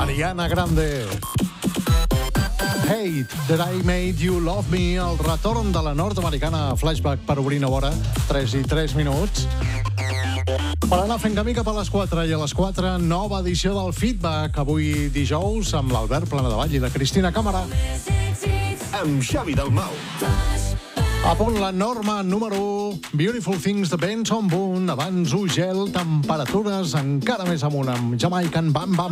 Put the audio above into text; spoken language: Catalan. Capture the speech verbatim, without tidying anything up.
Ariana Grande. Hate That I Made You Love Me, el retorn de la nord-americana Flashback per obrir nova hora, tres i tres minuts. Per anar fent camí cap a les quatre i a les quatre, nova edició del Feedback, avui dijous, amb l'Albert Planadevall i la Cristina Càmera. Amb Xavi Dalmau. A punt la norma número u, Beautiful Things de Benson Boone, abans Ugel, temperatures encara més amunt amb Jamaican Bam Bam